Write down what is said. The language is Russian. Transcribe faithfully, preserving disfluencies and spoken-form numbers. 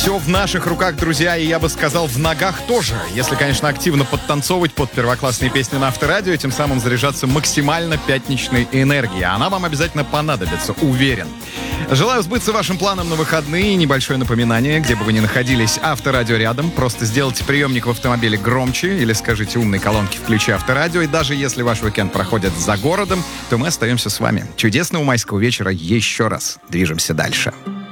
Все в наших руках, друзья, и я бы сказал, в ногах тоже. Если, конечно, активно подтанцовывать под первоклассные песни на Авторадио, и тем самым заряжаться максимально пятничной энергией. Она вам обязательно понадобится, уверен. Желаю сбыться вашим планам на выходные. Небольшое напоминание, где бы вы ни находились, Авторадио рядом. Просто сделайте приемник в автомобиле громче или скажите умной колонке «Включи Авторадио». И даже если ваш уикенд проходит за городом, то мы остаемся с вами. Чудесного майского вечера еще раз. Движемся дальше.